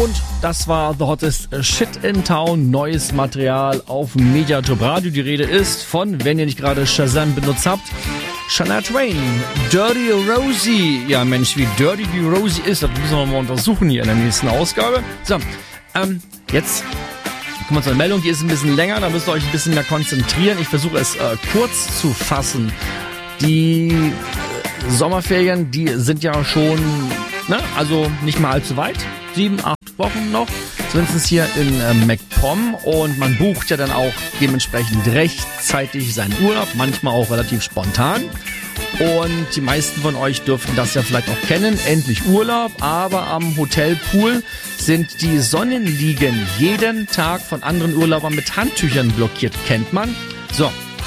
Und das war The Hottest Shit in Town, neues Material auf Mediatop Radio. Die Rede ist von, wenn ihr nicht gerade Shazam benutzt habt, Shania Twain, Dirty Rosie. Ja Mensch, wie dirty die Rosie ist, das müssen wir mal untersuchen hier in der nächsten Ausgabe. So, jetzt kommen wir zur Meldung, die ist ein bisschen länger, da müsst ihr euch ein bisschen mehr konzentrieren. Ich versuche es kurz zu fassen. Die Sommerferien, die sind ja schon, also nicht mal allzu weit. 7, 8 Wochen noch, zumindest hier in MacPom, und man bucht ja dann auch dementsprechend rechtzeitig seinen Urlaub, manchmal auch relativ spontan. Und die meisten von euch dürften das ja vielleicht auch kennen, endlich Urlaub, aber am Hotelpool sind die Sonnenliegen jeden Tag von anderen Urlaubern mit Handtüchern blockiert, kennt man. So,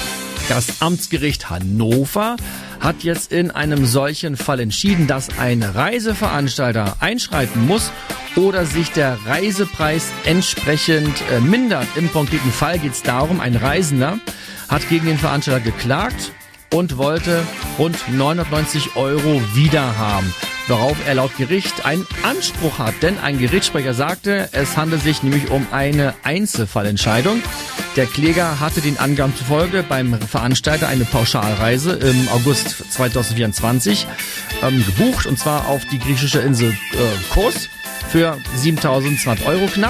das Amtsgericht Hannover hat jetzt in einem solchen Fall entschieden, dass ein Reiseveranstalter einschreiten muss oder sich der Reisepreis entsprechend mindert. Im konkreten Fall geht es darum, ein Reisender hat gegen den Veranstalter geklagt und wollte rund 990 € wiederhaben, worauf er laut Gericht einen Anspruch hat. Denn ein Gerichtssprecher sagte, es handelt sich nämlich um eine Einzelfallentscheidung. Der Kläger hatte den Angaben zufolge beim Veranstalter eine Pauschalreise im August 2024 gebucht, und zwar auf die griechische Insel Kos für 7.200 € knapp.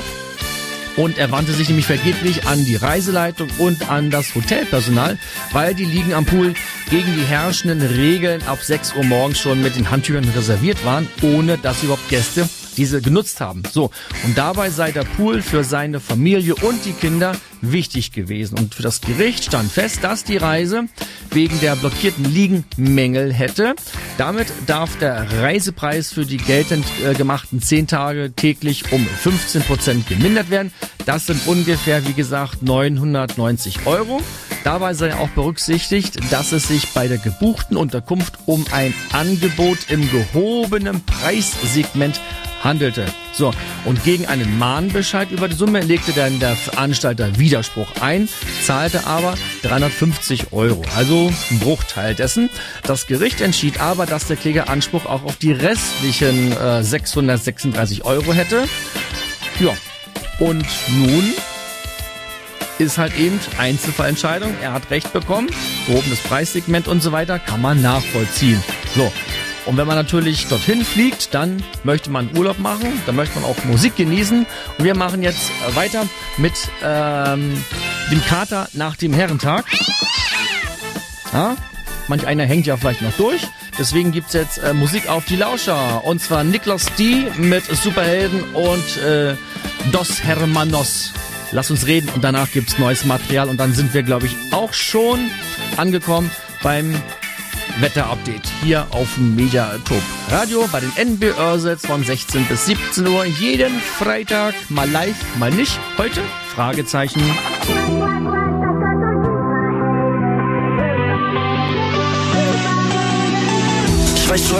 Und er wandte sich nämlich vergeblich an die Reiseleitung und an das Hotelpersonal, weil die Liegen am Pool gegen die herrschenden Regeln ab 6 Uhr morgens schon mit den Handtüchern reserviert waren, ohne dass überhaupt Gäste diese genutzt haben. So, und dabei sei der Pool für seine Familie und die Kinder wichtig gewesen. Und für das Gericht stand fest, dass die Reise wegen der blockierten Liegen Mängel hätte. Damit darf der Reisepreis für die geltend gemachten 10 Tage täglich um 15% gemindert werden. Das sind ungefähr, wie gesagt, 990 €. Dabei sei auch berücksichtigt, dass es sich bei der gebuchten Unterkunft um ein Angebot im gehobenen Preissegment handelte. So, und gegen einen Mahnbescheid über die Summe legte dann der Veranstalter Widerspruch ein, zahlte aber 350 €, also ein Bruchteil dessen. Das Gericht entschied aber, dass der Kläger Anspruch auch auf die restlichen 636 € hätte. Ja, und nun ist halt eben Einzelfallentscheidung. Er hat Recht bekommen, gehobenes Preissegment und so weiter, kann man nachvollziehen. So. Und wenn man natürlich dorthin fliegt, dann möchte man Urlaub machen, dann möchte man auch Musik genießen. Und wir machen jetzt weiter mit dem Kater nach dem Herrentag. Ja, manch einer hängt ja vielleicht noch durch. Deswegen gibt's jetzt Musik auf die Lauscher. Und zwar Niklas D. mit Superhelden und Dos Hermanos. Lass uns reden, und danach gibt's neues Material. Und dann sind wir, glaube ich, auch schon angekommen beim Wetter-Update hier auf dem Mediatop Radio bei den NB Örsets von 16 bis 17 Uhr. Jeden Freitag, mal live, mal nicht. Heute? Fragezeichen. Ich weiß,